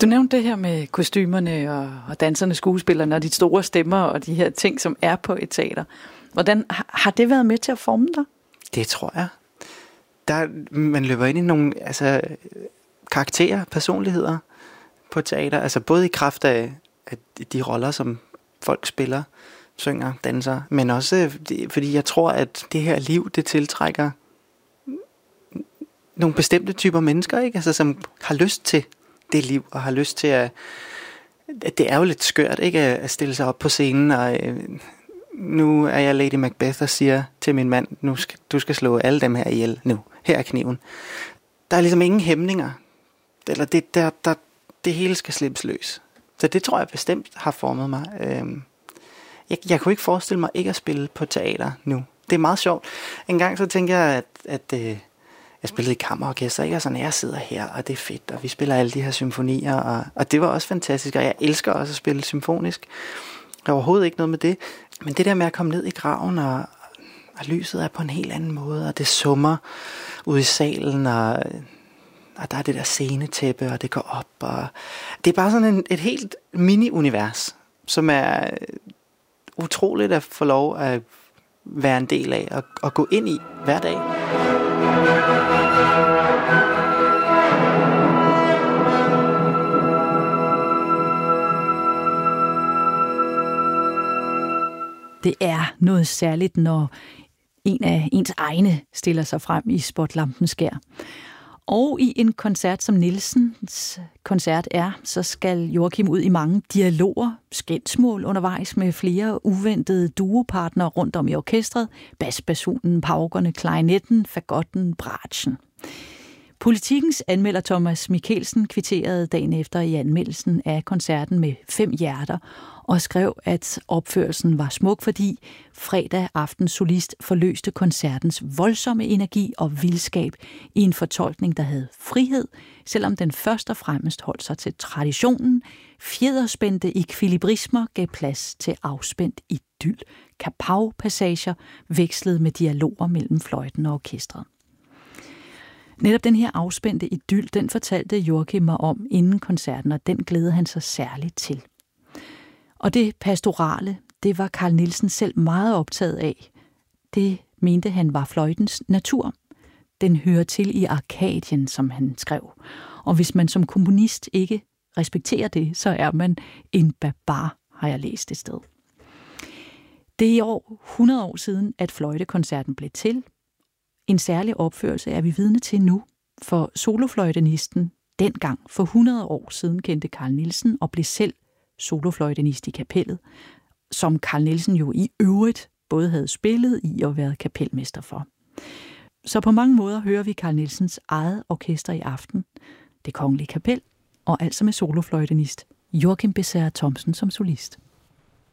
Du nævnte det her med kostymerne og danserne, skuespillerne og de store stemmer og de her ting, som er på et teater. Hvordan har det været med til at forme dig? Det tror jeg. Man løber ind i nogle karakterer, personligheder på teater. Altså både i kraft af de roller, som folk spiller, synger, danser, men også fordi jeg tror, at det her liv, det tiltrækker nogle bestemte typer mennesker, ikke? Altså, som har lyst til det liv, og har lyst til at det er jo lidt skørt, ikke? At stille sig op på scenen, og nu er jeg Lady Macbeth og siger til min mand, du skal slå alle dem her ihjel nu. Her er kniven. Der er ligesom ingen hæmninger. Eller det hele skal slippes løs. Så det tror jeg bestemt har formet mig. Jeg kunne ikke forestille mig ikke at spille på teater nu. Det er meget sjovt. En gang så tænkte jeg, at jeg spillede i kammerorkester, ikke? Og sådan, jeg sidder her, og det er fedt, og vi spiller alle de her symfonier, og det var også fantastisk, og jeg elsker også at spille symfonisk. Der er overhovedet ikke noget med det. Men det der med at komme ned i graven, og lyset er på en helt anden måde, og det summer ude i salen, og der er det der scenetæppe, og det går op, og det er bare sådan et helt mini-univers, som er utroligt at få lov at være en del af, og gå ind i hver dag. Det er noget særligt, når en af ens egne stiller sig frem i spotlampens skær. Og i en koncert, som Nielsens koncert er, så skal Joachim ud i mange dialoger, skændsmål undervejs med flere uventede duopartnere rundt om i orkestret, basbasunen, paukerne, klarinetten, fagotten, bratschen. Politikens anmelder Thomas Michelsen kvitterede dagen efter i anmeldelsen af koncerten med 5 hjerter og skrev, at opførelsen var smuk, fordi fredag aftens solist forløste koncertens voldsomme energi og vildskab i en fortolkning, der havde frihed, selvom den først og fremmest holdt sig til traditionen. Fjederspændte ekvilibrismer gav plads til afspændt idyl. Kapau-passager vekslede med dialoger mellem fløjten og orkestret. Netop den her afspændte idyl, den fortalte Joachim mig om inden koncerten, og den glædede han sig særligt til. Og det pastorale, det var Carl Nielsen selv meget optaget af. Det mente han var fløjtens natur. Den hører til i Arkadien, som han skrev. Og hvis man som komponist ikke respekterer det, så er man en barbar, har jeg læst et sted. Det er i år 100 år siden, at fløjtekoncerten blev til. En særlig opførelse er vi vidne til nu, for solofløjtenisten dengang for 100 år siden kendte Carl Nielsen og blev selv solofløjtenist i kapellet, som Carl Nielsen jo i øvrigt både havde spillet i og været kapelmester for. Så på mange måder hører vi Carl Nielsens eget orkester i aften, Det Kongelige Kapel, og altså med solofløjtenist Joachim Becerra Thomsen som solist.